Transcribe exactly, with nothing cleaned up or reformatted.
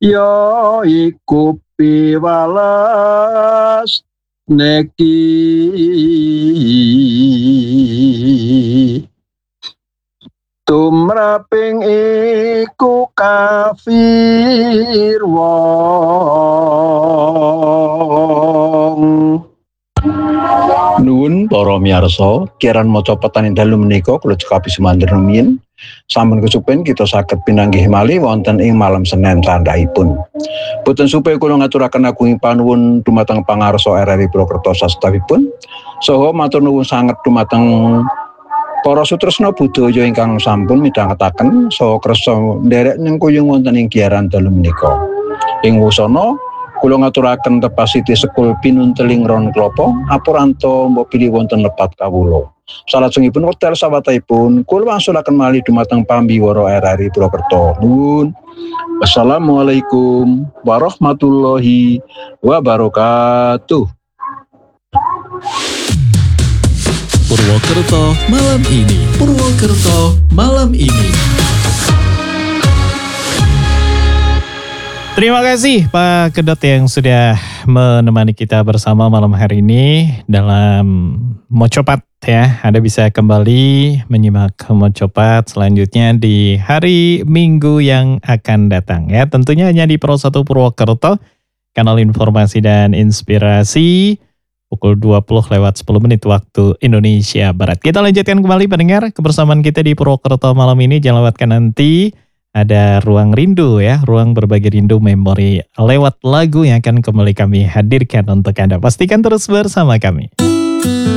Ya iku piwales neki tumraping iku kafir wong. Nuwun para miyarsa, kirang maca petaning dalu menika kula cekapi sumanten rumiyin. Sampun kesupen kita saged pinanggih malih wonten ing malam Senin candhaipun. Boten supaya kula ngaturaken agunging panuwun dumateng pangarsa R R I Purwokerto sastawipun, saha matur nuwun sanget dumateng para sutresna budaya ingkang sampun midhangetaken saha kersa nderek nyengkuyung wonten ing giyaran dalu menika. Ing wusana kula ngaturaken Tepasiti Sekul Pinunteling Ron Klopo apuranto mbok pilih wonten lepat kawula. Salajengipun wekdal sawatahipun kula wangsulaken malih dumateng pambiwara R R I Purwokerto. Nuwun. Wassalamualaikum warahmatullahi wabarakatuh. Purwokerto malam ini. Purwokerto malam ini. Terima kasih Pak Kedot yang sudah menemani kita bersama malam hari ini dalam Mocopat ya. Anda bisa kembali menyimak Mocopat selanjutnya di hari Minggu yang akan datang ya. Tentunya hanya di Pro satu Purwokerto, kanal informasi dan inspirasi pukul dua puluh lewat sepuluh menit waktu Indonesia Barat. Kita lanjutkan kembali pendengar kebersamaan kita di Purwokerto malam ini. Jangan lewatkan nanti ada Ruang Rindu ya, ruang berbagi rindu memori lewat lagu yang akan kembali kami hadirkan untuk Anda. Pastikan terus bersama kami.